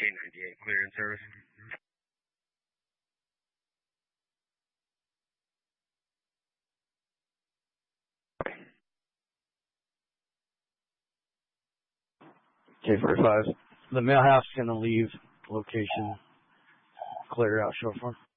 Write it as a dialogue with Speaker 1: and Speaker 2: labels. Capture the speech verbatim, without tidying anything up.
Speaker 1: K ninety-eight, clear in service.
Speaker 2: K forty-five. The mail house is going to leave location. Clear out, chauffeur.